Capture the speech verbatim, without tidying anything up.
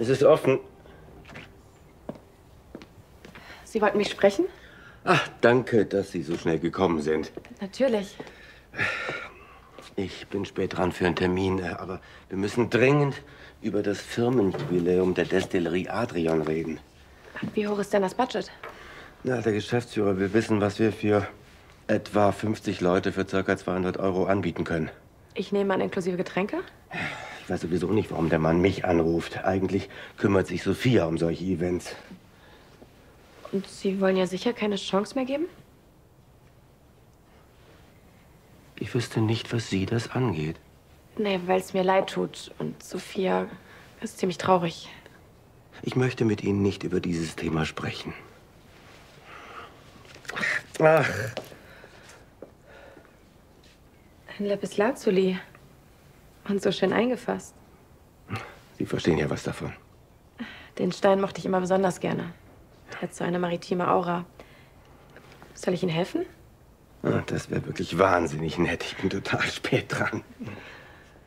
Es ist offen. Sie wollten mich sprechen? Ach, danke, dass Sie so schnell gekommen sind. Natürlich. Ich bin spät dran für einen Termin, aber wir müssen dringend über das Firmenjubiläum der Destillerie Adrian reden. Wie hoch ist denn das Budget? Na, der Geschäftsführer will wissen, was wir für etwa fünfzig Leute für ca. zweihundert Euro anbieten können. Ich nehme an, inklusive Getränke? Ich weiß sowieso nicht, warum der Mann mich anruft. Eigentlich kümmert sich Sophia um solche Events. Und Sie wollen ja sicher keine Chance mehr geben? Ich wüsste nicht, was Sie das angeht. Nee, weil es mir leid tut. Und Sophia ist ziemlich traurig. Ich möchte mit Ihnen nicht über dieses Thema sprechen. Ach. Ein Lapislazuli. Und so schön eingefasst. Sie verstehen ja was davon. Den Stein mochte ich immer besonders gerne. Er hat so eine maritime Aura. Soll ich Ihnen helfen? Ah, das wäre wirklich wahnsinnig nett. Ich bin total spät dran.